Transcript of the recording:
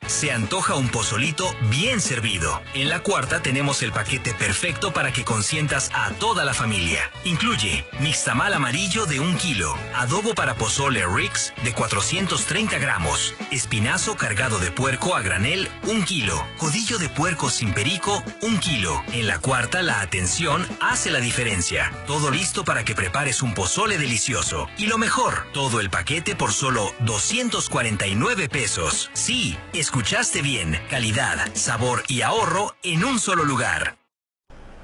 Se antoja un pozolito bien servido. En la cuarta tenemos el paquete perfecto para que consientas a toda la familia. Incluye mixtamal amarillo de 1 kilo, adobo para pozole Rix de 430 gramos, espinazo cargado de puerco a granel 1 kilo, codillo de puerco sin perico 1 kilo. En la cuarta, la atención hace la diferencia. Todo listo para que prepares un pozole delicioso. Y lo mejor, todo el paquete por solo 249 pesos. Sí, escuchaste bien. Calidad, sabor y ahorro en un solo lugar.